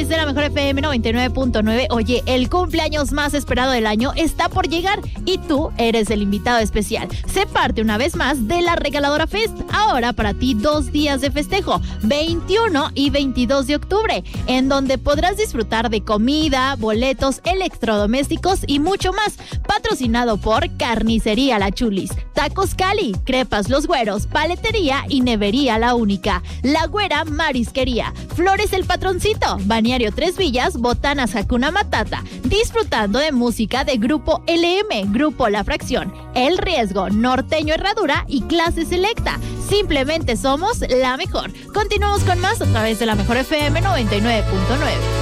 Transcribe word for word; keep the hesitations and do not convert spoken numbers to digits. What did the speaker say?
través de la mejor F M noventa y nueve punto nueve. Oye, el cumpleaños más esperado del año está por llegar y tú eres el invitado especial. Sé parte una vez más de la Regaladora Fest. Ahora para ti dos días de festejo, veintiuno y veintidós de octubre, en donde podrás disfrutar de comida, boletos, electrodomésticos y mucho más. Patrocinado por Carnicería La Chulis, Tacos Cali, Crepas Los Güeros, Paletería y Nevería La Única, La Güera Marisquería, Flores El Patroncito, Balneario Tres Villas, Botanas Hakuna Matata, disfrutando de música de Grupo L M, Grupo La Fracción, El Riesgo, Norteño Herradura y Clase Selecta. Simplemente somos la mejor. Continuamos con más a través de la mejor F M noventa y nueve punto nueve.